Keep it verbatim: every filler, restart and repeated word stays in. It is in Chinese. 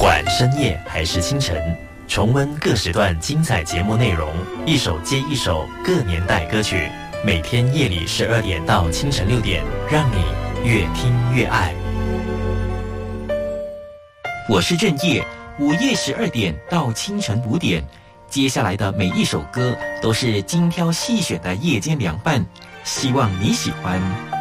管深夜还是清晨，重温各时段精彩节目内容，一首接一首各年代歌曲，每天夜里十二点到清晨六点，让你越听越爱。 我是正业，午夜十二点到清晨五点，接下来的每一首歌都是精挑细选的夜间凉拌，希望你喜欢。